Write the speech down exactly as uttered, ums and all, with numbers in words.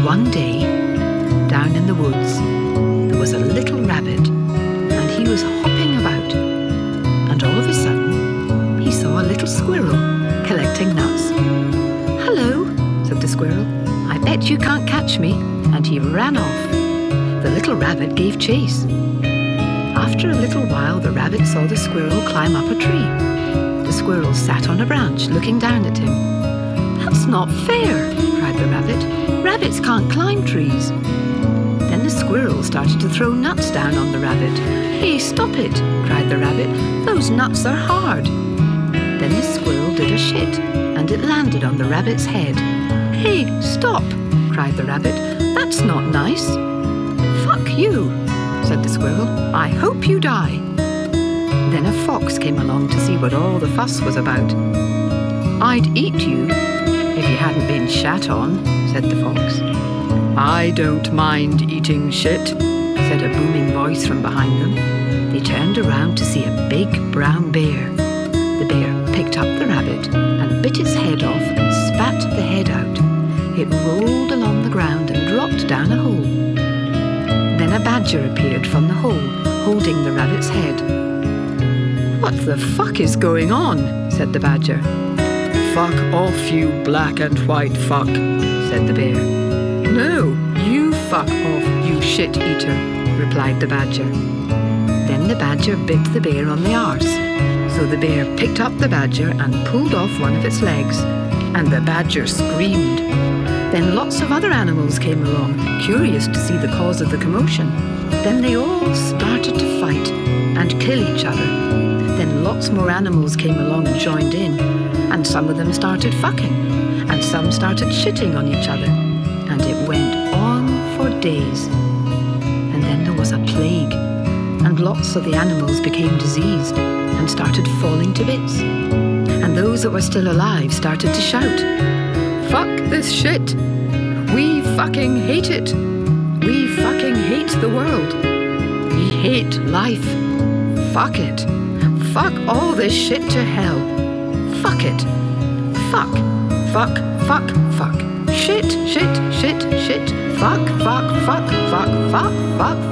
one day, down in the woods, there was a little rabbit, and he was hopping about, and all of a sudden he saw a little squirrel collecting nuts. "Hello," said the squirrel, "I bet you can't catch me," and he ran off. The little rabbit gave chase. After a little while, the rabbit saw the squirrel climb up a tree. The squirrel sat on a branch looking down at him. "That's not fair," cried the rabbit. "Rabbits can't climb trees." Then the squirrel started to throw nuts down on the rabbit. "Hey, stop it," cried the rabbit. "Those nuts are hard." Then the squirrel did a shit, and it landed on the rabbit's head. "Hey, stop," cried the rabbit. "That's not nice." "Fuck you," said the squirrel. "I hope you die." Then a fox came along to see what all the fuss was about. "I'd eat you if you hadn't been shat on," said the fox. "I don't mind eating shit," said a booming voice from behind them. They turned around to see a big brown bear. The bear picked up the rabbit and bit its head off and spat the head out. It rolled along the ground and dropped down a hole. Then a badger appeared from the hole, holding the rabbit's head. "What the fuck is going on?" said the badger. "Fuck off, you black and white fuck," said the bear. "No, you fuck off, you shit-eater," replied the badger. Then the badger bit the bear on the arse. So the bear picked up the badger and pulled off one of its legs, and the badger screamed. Then lots of other animals came along, curious to see the cause of the commotion. Then they all started to fight and kill each other. Then lots more animals came along and joined in, and some of them started fucking, and some started shitting on each other, and it went on for days. And then there was a plague, and lots of the animals became diseased and started falling to bits. And those that were still alive started to shout, "Fuck this shit! We fucking hate it! We fucking hate the world! We hate life! Fuck it! Fuck all this shit to hell! Fuck it! Fuck! Fuck! Fuck! Fuck! Shit! Shit! Shit! Shit! Fuck! Fuck! Fuck! Fuck! Fuck! Fuck!